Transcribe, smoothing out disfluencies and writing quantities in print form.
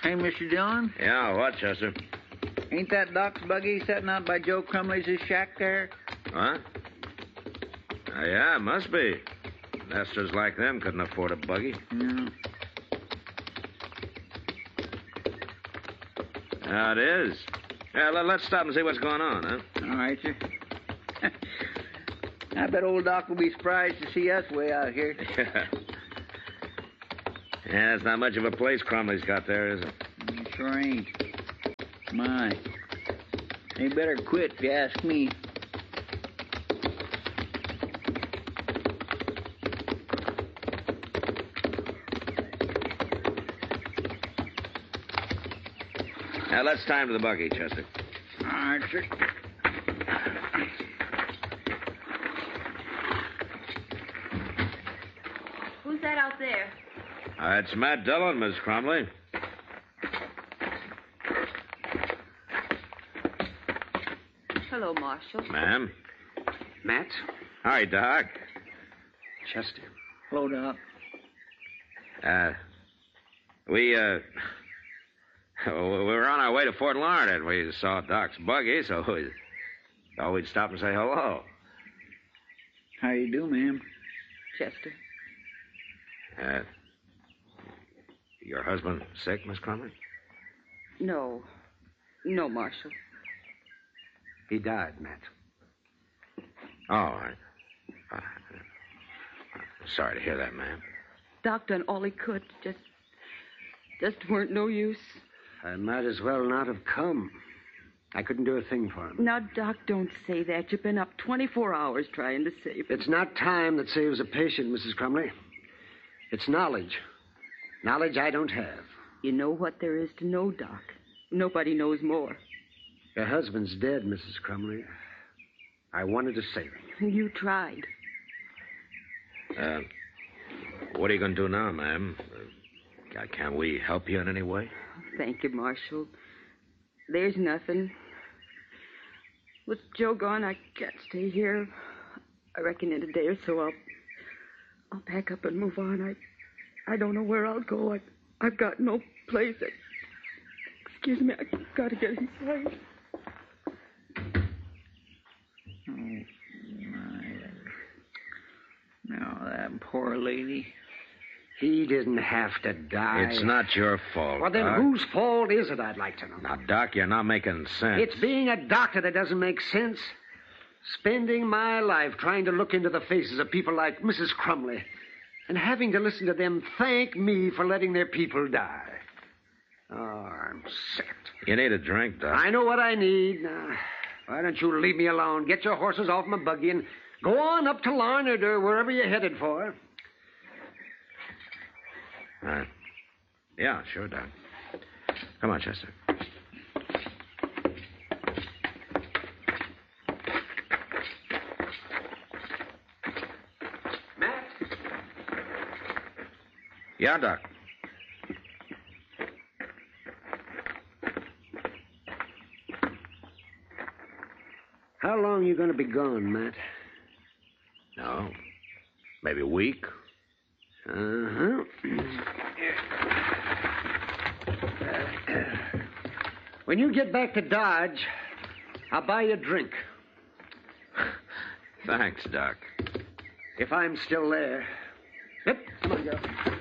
Hey, Mr. Dillon. Yeah, what, Chester? Ain't that Doc's buggy sitting out by Joe Crumley's shack there? What? Yeah, it must be. Nesters like them couldn't afford a buggy. No. Yeah, it is. Yeah, let's stop and see what's going on, huh? All right, sir. I bet old Doc will be surprised to see us way out here. Yeah, it's not much of a place Crumley's got there, is it? It sure ain't. My. They better quit, if you ask me. Now, let's tie him to the buggy, Chester. All right, sir. Who's that out there? It's Matt Dillon, Miss Crumley. Hello, Marshal. Ma'am. Matt? Hi, Doc. Chester. Hello, Doc. We were on our way to Fort Larned, and we saw Doc's buggy, so we thought we'd stop and say hello. How you do, ma'am? Chester. Your husband sick, Miss Crumley? No. No, Marshal. He died, Matt. Oh, sorry to hear that, ma'am. Doc done all he could. Just weren't no use. I might as well not have come. I couldn't do a thing for him. Now, Doc, don't say that. You've been up 24 hours trying to save him. It's not time that saves a patient, Mrs. Crumley. It's knowledge. Knowledge I don't have. You know what there is to know, Doc. Nobody knows more. Your husband's dead, Mrs. Crumley. I wanted to save him. You tried. What are you going to do now, ma'am? Can we help you in any way? Thank you, Marshal. There's nothing. With Joe gone, I can't stay here. I reckon in a day or so I'll pack up and move on. I don't know where I'll go. I've got no place. Excuse me, I've got to get inside. Oh, my. No, that poor lady. He didn't have to die. It's not your fault. Well, then Doc. whose fault is it, I'd like to know? Now, Doc, you're not making sense. It's being a doctor that doesn't make sense. Spending my life trying to look into the faces of people like Mrs. Crumley and having to listen to them thank me for letting their people die. Oh, I'm sick. You need a drink, Doc. I know what I need. Now, why don't you leave me alone? Get your horses off my buggy and go on up to Larned or wherever you're headed for. Yeah, sure, Doc. Come on, Chester. Matt? Yeah, Doc. How long are you going to be gone, Matt? No. Maybe a week. Uh-huh. When you get back to Dodge, I'll buy you a drink. Thanks, Doc. If I'm still there. Yep, come on, girl.